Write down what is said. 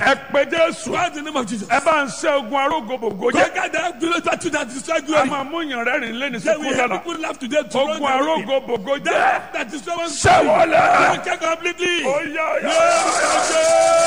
ẹ pé Jésù. Why the name of Jesus? ẹ bá ń ṣe ogun arógbogbò jẹ́. Conquer that glory battle that destroy a glory. máa mú yàn rẹ́rìn lẹ́nu Then we sẹ́kún have lọ́la. people laugh today to ogun arógbogbò jẹ́. that destroy one ṣẹ́wọ́lẹ̀. Conquer completely. ó yá ó yá.